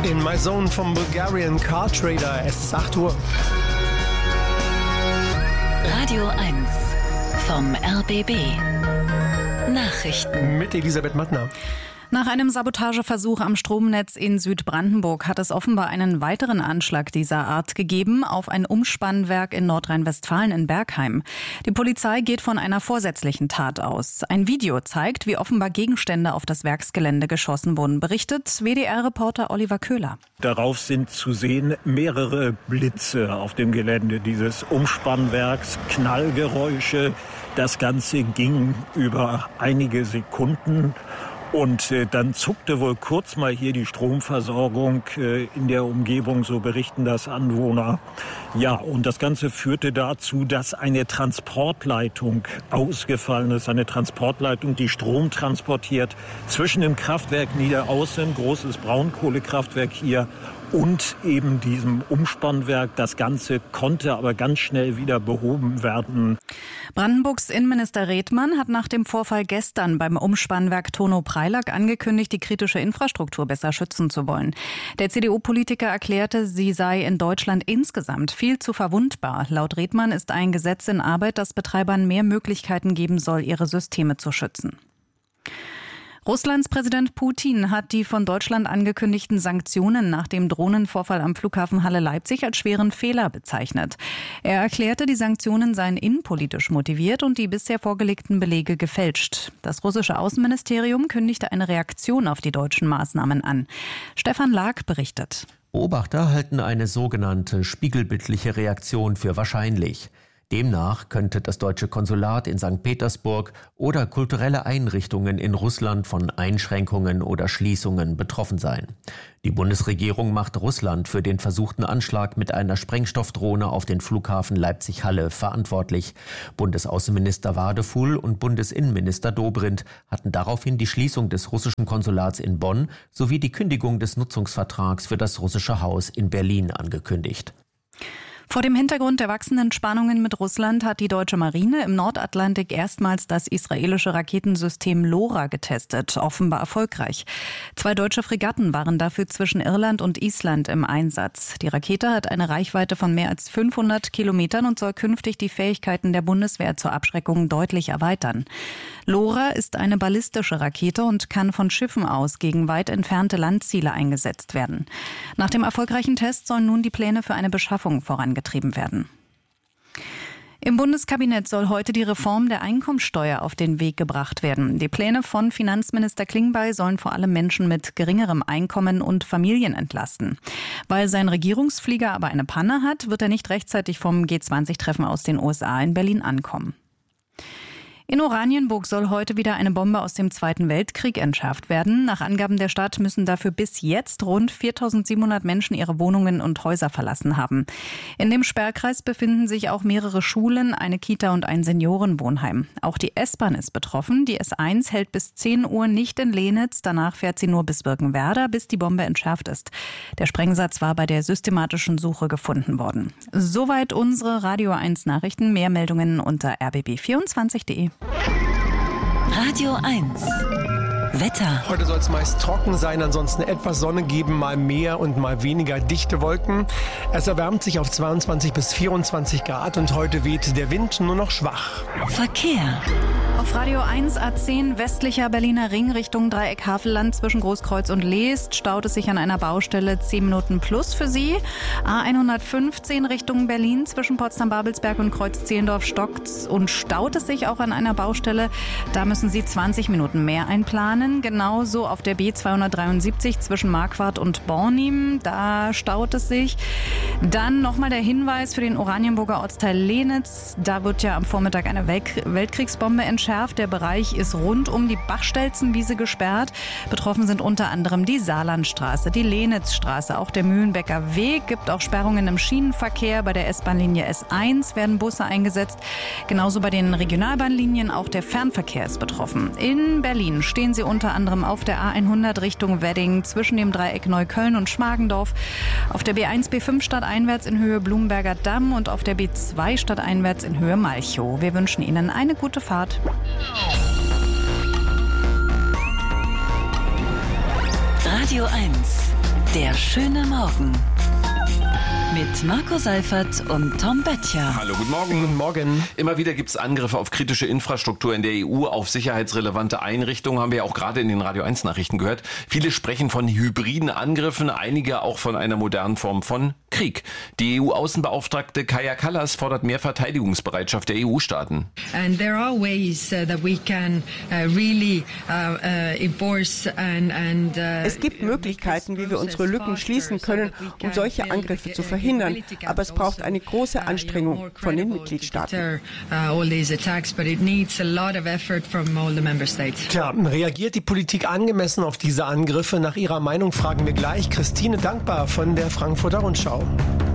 In My Zone vom Bulgarian Car Trader. Es ist 8 Uhr. Radio 1 vom RBB. Nachrichten. Mit Elisabeth Mattner. Nach einem Sabotageversuch am Stromnetz in Südbrandenburg hat es offenbar einen weiteren Anschlag dieser Art gegeben auf ein Umspannwerk in Nordrhein-Westfalen in Bergheim. Die Polizei geht von einer vorsätzlichen Tat aus. Ein Video zeigt, wie offenbar Gegenstände auf das Werksgelände geschossen wurden, berichtet WDR-Reporter Oliver Köhler. Darauf sind zu sehen mehrere Blitze auf dem Gelände dieses Umspannwerks, Knallgeräusche. Das Ganze ging über einige Sekunden. Und dann zuckte wohl kurz mal hier die Stromversorgung in der Umgebung, so berichten das Anwohner. Ja, und das Ganze führte dazu, dass eine Transportleitung ausgefallen ist. Eine Transportleitung, die Strom transportiert zwischen dem Kraftwerk Niederaußen, großes Braunkohlekraftwerk hier, und eben diesem Umspannwerk. Das Ganze konnte aber ganz schnell wieder behoben werden. Brandenburgs Innenminister Redmann hat nach dem Vorfall gestern beim Umspannwerk Tono-Preilack angekündigt, die kritische Infrastruktur besser schützen zu wollen. Der CDU-Politiker erklärte, sie sei in Deutschland insgesamt viel zu verwundbar. Laut Redmann ist ein Gesetz in Arbeit, das Betreibern mehr Möglichkeiten geben soll, ihre Systeme zu schützen. Russlands Präsident Putin hat die von Deutschland angekündigten Sanktionen nach dem Drohnenvorfall am Flughafen Halle-Leipzig als schweren Fehler bezeichnet. Er erklärte, die Sanktionen seien innenpolitisch motiviert und die bisher vorgelegten Belege gefälscht. Das russische Außenministerium kündigte eine Reaktion auf die deutschen Maßnahmen an. Stefan Lag berichtet. Beobachter halten eine sogenannte spiegelbildliche Reaktion für wahrscheinlich. Demnach könnte das deutsche Konsulat in St. Petersburg oder kulturelle Einrichtungen in Russland von Einschränkungen oder Schließungen betroffen sein. Die Bundesregierung macht Russland für den versuchten Anschlag mit einer Sprengstoffdrohne auf den Flughafen Leipzig-Halle verantwortlich. Bundesaußenminister Wadefuhl und Bundesinnenminister Dobrindt hatten daraufhin die Schließung des russischen Konsulats in Bonn sowie die Kündigung des Nutzungsvertrags für das russische Haus in Berlin angekündigt. Vor dem Hintergrund der wachsenden Spannungen mit Russland hat die deutsche Marine im Nordatlantik erstmals das israelische Raketensystem LoRa getestet, offenbar erfolgreich. 2 deutsche Fregatten waren dafür zwischen Irland und Island im Einsatz. Die Rakete hat eine Reichweite von mehr als 500 Kilometern und soll künftig die Fähigkeiten der Bundeswehr zur Abschreckung deutlich erweitern. LoRa ist eine ballistische Rakete und kann von Schiffen aus gegen weit entfernte Landziele eingesetzt werden. Nach dem erfolgreichen Test sollen nun die Pläne für eine Beschaffung vorangetrieben werden. Im Bundeskabinett soll heute die Reform der Einkommensteuer auf den Weg gebracht werden. Die Pläne von Finanzminister Klingbeil sollen vor allem Menschen mit geringerem Einkommen und Familien entlasten. Weil sein Regierungsflieger aber eine Panne hat, wird er nicht rechtzeitig vom G20-Treffen aus den USA in Berlin ankommen. In Oranienburg soll heute wieder eine Bombe aus dem Zweiten Weltkrieg entschärft werden. Nach Angaben der Stadt müssen dafür bis jetzt rund 4.700 Menschen ihre Wohnungen und Häuser verlassen haben. In dem Sperrkreis befinden sich auch mehrere Schulen, eine Kita und ein Seniorenwohnheim. Auch die S-Bahn ist betroffen. Die S1 hält bis 10 Uhr nicht in Lehnitz. Danach fährt sie nur bis Birkenwerder, bis die Bombe entschärft ist. Der Sprengsatz war bei der systematischen Suche gefunden worden. Soweit unsere Radio 1 Nachrichten. Mehr Meldungen unter rbb24.de. Radio 1 Wetter. Heute soll es meist trocken sein, ansonsten etwas Sonne geben, mal mehr und mal weniger dichte Wolken. Es erwärmt sich auf 22 bis 24 Grad und heute weht der Wind nur noch schwach. Verkehr. Auf Radio 1 A10 westlicher Berliner Ring Richtung Dreieck Havelland zwischen Großkreuz und Leest staut es sich an einer Baustelle 10 Minuten plus für Sie. A115 Richtung Berlin zwischen Potsdam-Babelsberg und Kreuz-Zehlendorf stockt und staut es sich auch an einer Baustelle. Da müssen Sie 20 Minuten mehr einplanen. Genauso auf der B273 zwischen Marquardt und Bornim. Da staut es sich. Dann nochmal der Hinweis für den Oranienburger Ortsteil Lehnitz. Da wird ja am Vormittag eine Weltkriegsbombe entschärft. Der Bereich ist rund um die Bachstelzenwiese gesperrt. Betroffen sind unter anderem die Saarlandstraße, die Lehnitzstraße, auch der Mühlenbecker Weg. Gibt auch Sperrungen im Schienenverkehr. Bei der S-Bahn-Linie S1 werden Busse eingesetzt. Genauso bei den Regionalbahnlinien. Auch der Fernverkehr ist betroffen. In Berlin stehen Sie unter anderem auf der A100 Richtung Wedding zwischen dem Dreieck Neukölln und Schmargendorf, auf der B1 B5 stadteinwärts in Höhe Blumenberger Damm und auf der B2 stadteinwärts in Höhe Malchow. Wir wünschen Ihnen eine gute Fahrt. Radio 1 Der schöne Morgen. Mit Marco Seifert und Tom Böttcher. Hallo, guten Morgen. Guten Morgen. Immer wieder gibt es Angriffe auf kritische Infrastruktur in der EU, auf sicherheitsrelevante Einrichtungen, haben wir ja auch gerade in den Radio 1 Nachrichten gehört. Viele sprechen von hybriden Angriffen, einige auch von einer modernen Form von Krieg. Die EU-Außenbeauftragte Kaja Kallas fordert mehr Verteidigungsbereitschaft der EU-Staaten. And there are ways that we can really enforce and Es gibt Möglichkeiten, wie wir unsere Lücken schließen können, um solche Angriffe zu verhindern. Aber es braucht eine große Anstrengung von den Mitgliedstaaten. Tja, reagiert die Politik angemessen auf diese Angriffe? Nach ihrer Meinung fragen wir gleich Christine Dankbar von der Frankfurter Rundschau.